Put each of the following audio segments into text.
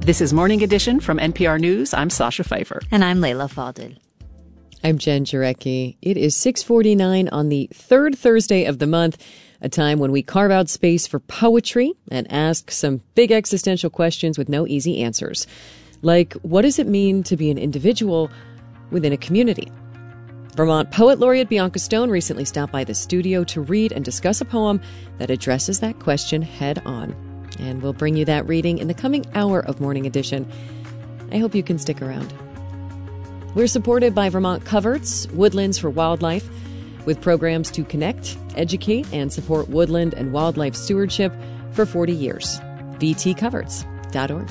This is Morning Edition from NPR News. I'm Sasha Pfeiffer. And I'm Layla Fadil. I'm Jen Jarecki. It is 6:49 on the third Thursday of the month, a time when we carve out space for poetry and ask some big existential questions with no easy answers. Like, what does it mean to be an individual within a community? Vermont Poet Laureate Bianca Stone recently stopped by the studio to read and discuss a poem that addresses that question head on. And we'll bring you that reading in the coming hour of Morning Edition. I hope you can stick around. We're supported by Vermont Coverts, Woodlands for Wildlife, with programs to connect, educate, and support woodland and wildlife stewardship for 40 years. vtcoverts.org.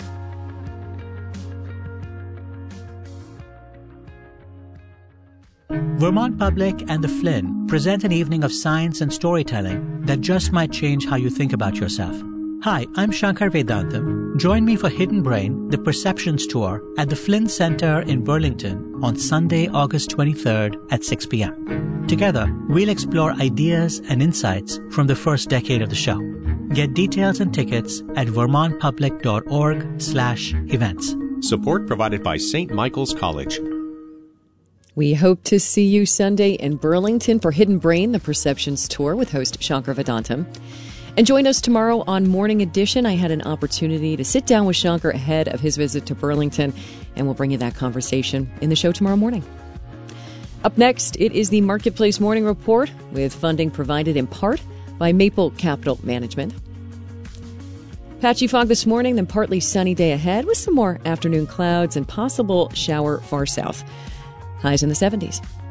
Vermont Public and the Flynn present an evening of science and storytelling that just might change how you think about yourself. Hi, I'm Shankar Vedantam. Join me for Hidden Brain, the Perceptions Tour at the Flynn Center in Burlington on Sunday, August 23rd at 6 p.m. Together, we'll explore ideas and insights from the first decade of the show. Get details and tickets at vermontpublic.org/events. Support provided by St. Michael's College. We hope to see you Sunday in Burlington for Hidden Brain, the Perceptions Tour with host Shankar Vedantam. And join us tomorrow on Morning Edition. I had an opportunity to sit down with Shankar ahead of his visit to Burlington, and we'll bring you that conversation in the show tomorrow morning. Up next, it is the Marketplace Morning Report with funding provided in part by Maple Capital Management. Patchy fog this morning, then partly sunny day ahead with some more afternoon clouds and possible shower far south. Highs in the 70s.